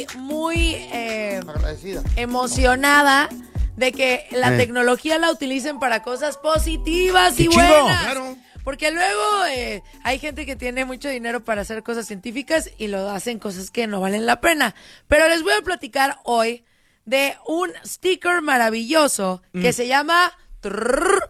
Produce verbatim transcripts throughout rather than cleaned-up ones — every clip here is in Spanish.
muy eh, agradecida, emocionada de que la eh. tecnología la utilicen para cosas positivas y ¡Qué buenas. chido! Claro. Porque luego eh, hay gente que tiene mucho dinero para hacer cosas científicas y lo hacen cosas que no valen la pena. Pero les voy a platicar hoy de un sticker maravilloso que Mm. se llama trrr,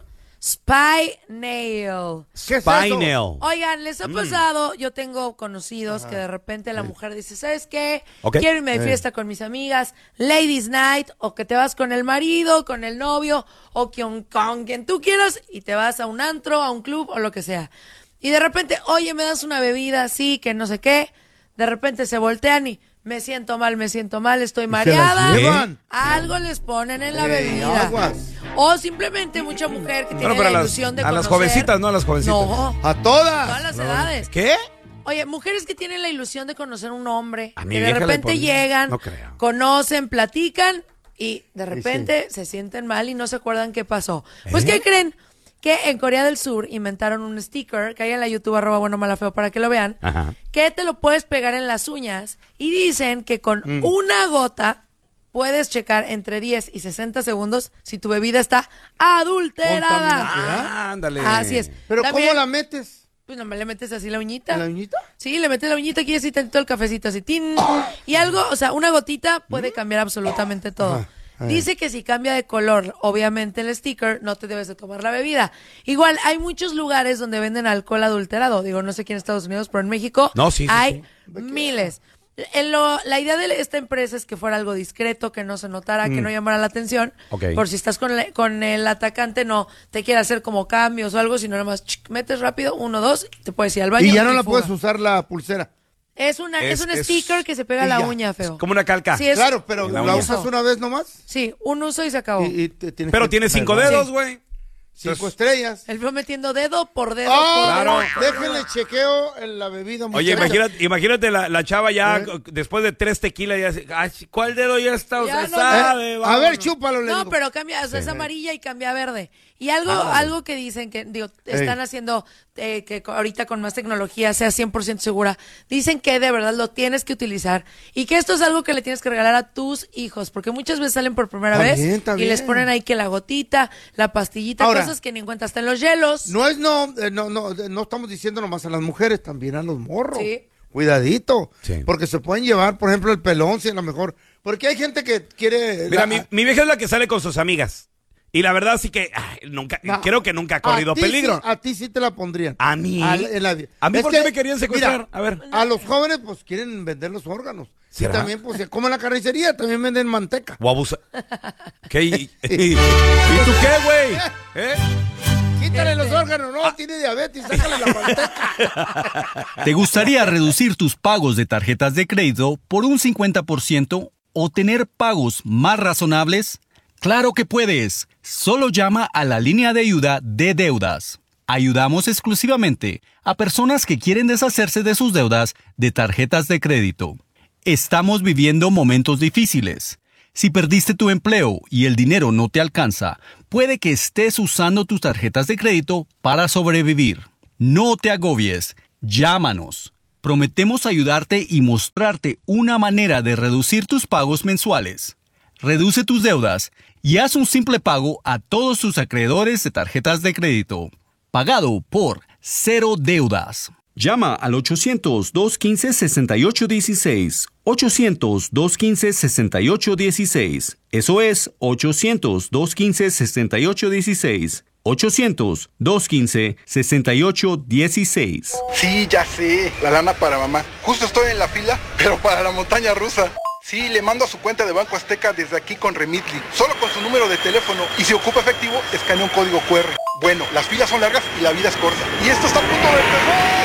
Spy Nail. ¿Qué es Spy eso? nail. Oigan, les ha pasado, yo tengo conocidos que de repente la mujer dice, ¿sabes qué? Ok. Quiero irme de Eh. fiesta con mis amigas, Ladies Night, o que te vas con el marido, con el novio, o con, con quien tú quieras, y te vas a un antro, a un club, o lo que sea. Y de repente, oye, ¿me das una bebida? Sí, que no sé qué. De repente se voltean y me siento mal, me siento mal, estoy se mareada. las llevan. Algo les ponen en la Eh, bebida. aguas. O simplemente mucha mujer que tiene Bueno, pero la a las, ilusión de a las conocer- jovencitas, no a las jovencitas. No, A todas. todas las edades. ¿Qué? Oye, mujeres que tienen la ilusión de conocer un hombre, A mi que de vieja le repente ponen- llegan, no creo. conocen, platican y de repente se sienten mal y no se acuerdan qué pasó. Pues, ¿Eh? ¿qué creen? Que en Corea del Sur inventaron un sticker, que hay en la YouTube arroba bueno mala feo para que lo vean, Ajá. que te lo puedes pegar en las uñas y dicen que con una gota puedes checar entre diez y sesenta segundos si tu bebida está adulterada. ¿Contaminada? Ándale. Así es. Pero También, ¿cómo la metes? Pues nomás le metes así la uñita. ¿En la uñita? Sí, le metes la uñita aquí así tantito el cafecito así. ¡Tin! Y algo, o sea, una gotita puede cambiar absolutamente todo. Ajá. Ajá. Dice que si cambia de color, obviamente el sticker, no te debes de tomar la bebida. Igual, hay muchos lugares donde venden alcohol adulterado. Digo, no sé aquí en Estados Unidos, pero en México No, sí, sí, hay sí. miles. En lo- la idea de esta empresa es que fuera algo discreto, que no se notara, que no llamara la atención. Ok. Por si estás con, le- con el atacante, no te quiere hacer como cambios o algo, sino nada más chic, metes rápido, uno, dos, y te puedes ir al baño. Y ya no la fuga. puedes usar la pulsera. Es, una, es, Es- un es- sticker que se pega a y la ya. uña, feo. Como una calca. Sí, es- Claro, pero En la la uña. usas una vez nomás. Sí, un uso y se acabó. Y, y te tienes Pero que- tiene cinco ¿verdad? dedos, güey. Cinco estrellas. Él fue metiendo dedo por dedo ¡Ah! por dedo. Déjenle chequeo en la bebida. Oye, muchachos. imagínate, imagínate la, la chava ya ¿Eh? co- después de tres tequilas ya dice, "Ay, ¿cuál dedo ya está? Ya Usted no- sabe, Eh, a vámonos". ver, chúpalo, le No, digo. pero cambia, o sea, es amarilla y cambia a verde. Y algo, Ándale. algo que dicen que, digo, están haciendo eh, que co- ahorita con más tecnología sea cien por ciento segura. Dicen que de verdad lo tienes que utilizar y que esto es algo que le tienes que regalar a tus hijos, porque muchas veces salen por primera Está vez bien, está y les bien. ponen ahí que la gotita, la pastillita, Ahora, cosas que ni en cuenta, hasta en los hielos. No es no, eh, no, no, eh, no estamos diciendo nomás a las mujeres, también a los morros. Sí. Cuidadito. Sí. Porque se pueden llevar, por ejemplo, el pelón, si a lo mejor. Porque hay gente que quiere. Mira, la- mi, mi vieja es la que sale con sus amigas. Y la verdad sí que ay, nunca, No. creo que nunca ha corrido a ti peligro. sí- a ti sí te la pondrían. ¿A mí? A, en la- ¿A mí Es por que, qué me querían secuestrar? mira, A ver. A los jóvenes, pues quieren vender los órganos. Sí, ¿Será? también, pues, como en la carnicería, también venden manteca. O abusa. ¿Qué? ¿Y, y- y tú qué, güey? ¿Eh? Quítale los Este. órganos, no, tiene diabetes, sácale la manteca. ¿Te gustaría reducir tus pagos de tarjetas de crédito por un cincuenta por ciento o tener pagos más razonables? ¡Claro que puedes! Solo llama a la línea de ayuda de deudas. Ayudamos exclusivamente a personas que quieren deshacerse de sus deudas de tarjetas de crédito. Estamos viviendo momentos difíciles. Si perdiste tu empleo y el dinero no te alcanza, puede que estés usando tus tarjetas de crédito para sobrevivir. No te agobies. Llámanos. Prometemos ayudarte y mostrarte una manera de reducir tus pagos mensuales. Reduce tus deudas y haz un simple pago a todos tus acreedores de tarjetas de crédito. Pagado por Cero Deudas. Llama al ochocientos, dos quince, sesenta y ocho dieciséis. ochocientos, dos quince, sesenta y ocho dieciséis. Eso es ochocientos, dos quince, sesenta y ocho dieciséis. ochocientos, dos quince, sesenta y ocho dieciséis. Sí, ya sé, la lana para mamá. Justo estoy en la fila, pero para la montaña rusa. Sí, le mando a su cuenta de Banco Azteca desde aquí con Remitly, solo con su número de teléfono. Y si ocupa efectivo, escanea un código cu erre. Bueno, las filas son largas y la vida es corta. Y esto está a punto de empezar.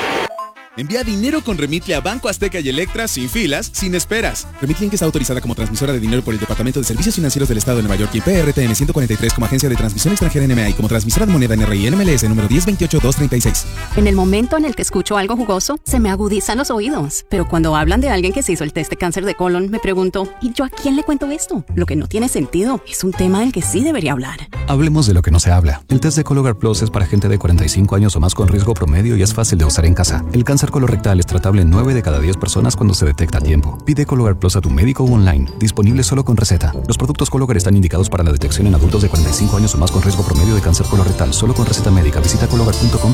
Envía dinero con Remitly a Banco Azteca y Electra sin filas, sin esperas. Remitly está autorizada como transmisora de dinero por el Departamento de Servicios Financieros del Estado de Nueva York y P R T N ciento cuarenta y tres como agencia de transmisión extranjera N M A y como transmisora de moneda N R I N M L S número diez veintiocho dos treinta y seis. En el momento en el que escucho algo jugoso, se me agudizan los oídos. Pero cuando hablan de alguien que se hizo el test de cáncer de colon, me pregunto, ¿y yo a quién le cuento esto? Lo que no tiene sentido. Es un tema del que sí debería hablar. Hablemos de lo que no se habla. El test de Cologuard Plus es para gente de cuarenta y cinco años o más con riesgo promedio y es fácil de usar en casa. El cáncer cáncer colorectal es tratable en nueve de cada diez personas cuando se detecta a tiempo. Pide Cologuard Plus a tu médico o online. Disponible solo con receta. Los productos Cologuard están indicados para la detección en adultos de cuarenta y cinco años o más con riesgo promedio de cáncer colorectal. Solo con receta médica. Visita cologuard punto com